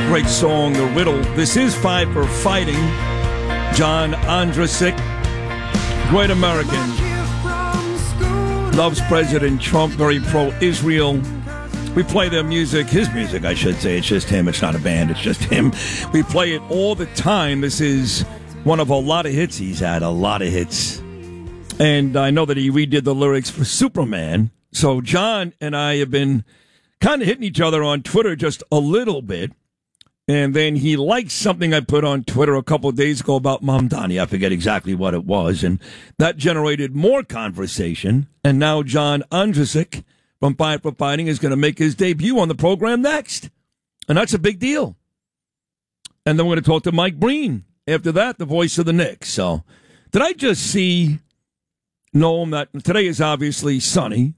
Great song, The Riddle. This is Five for Fighting. John Ondrasik, great American. Loves President Trump, very pro-Israel. We play their music, his music, I should say. It's just him. It's not a band. It's just him. We play it all the time. This is one of a lot of hits he's had, a lot of hits. And I know that he redid the lyrics for Superman. So John and I have been kind of hitting each other on Twitter just a little bit. And then he liked something I put on Twitter a couple of days ago about Mamdani. I forget exactly what it was. And that generated more conversation. And now John Ondrasik from Five for Fighting is going to make his debut on the program next. And that's a big deal. And then we're going to talk to Mike Breen. After that, the voice of the Knicks. So did I just see, Noam, that today is obviously sunny,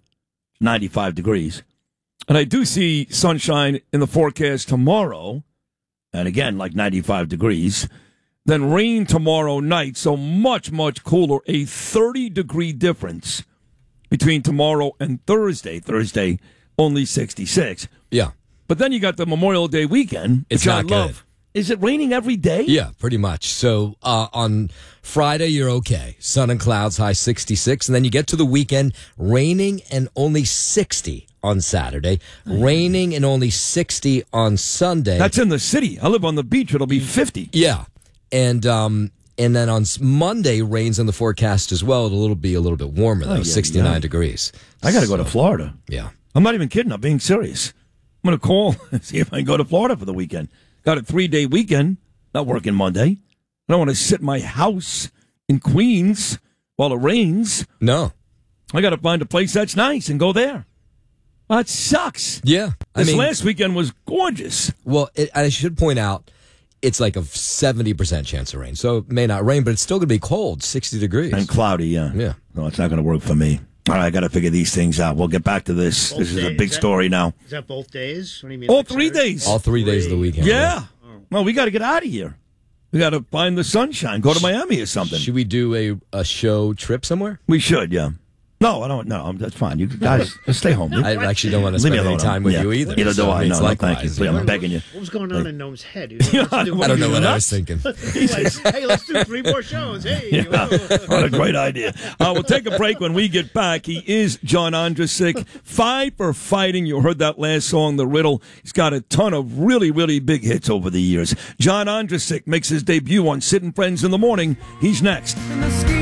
95 degrees. And I do see sunshine in the forecast tomorrow. And again, like 95 degrees. Then rain tomorrow night, so much, much cooler. A 30-degree difference between tomorrow and Thursday. Thursday, only 66. Yeah. But then you got the Memorial Day weekend, it's which not I love. good. Is it raining every day? Yeah, pretty much. So on Friday, you're okay. Sun and clouds, high 66. And then you get to the weekend, raining and only 60 on Saturday, raining and only 60 on Sunday. That's in the city. I live on the beach. It'll be 50. Yeah. And then on Monday, rains in the forecast as well. It'll be a little bit warmer, though, 69 degrees. I got to go to Florida. Yeah. I'm not even kidding. I'm being serious. I'm going to call and see if I can go to Florida for the weekend. Got a 3-day weekend, not working Monday. I don't want to sit in my house in Queens while it rains. No. I got to find a place that's nice and go there. That sucks. Yeah. This last weekend was gorgeous. Well, I should point out, it's like a 70% chance of rain. So it may not rain, but it's still going to be cold, 60 degrees. And cloudy, yeah. Yeah. No, it's not going to work for me. All right, I got to figure these things out. We'll get back to this. This is a big story now. Is that both days? What do you mean? All 3 days. All 3 days of the weekend. Yeah. Well, we got to get out of here. We got to find the sunshine. Go to Miami or something. Should we do a show trip somewhere? We should, yeah. No, I don't. No, that's fine. You guys just stay home. I actually don't want to spend any time with you either. Neither do I. No, thank you. Please, I'm begging you. What was going on in Noam's head? I don't know what I was thinking. Hey, let's do 3 more shows. Hey. Yeah. What a great idea. We'll take a break when we get back. He is John Ondrasik. Five for Fighting. You heard that last song, The Riddle. He's got a ton of really, really big hits over the years. John Ondrasik makes his debut on Sid and Friends in the Morning. He's next.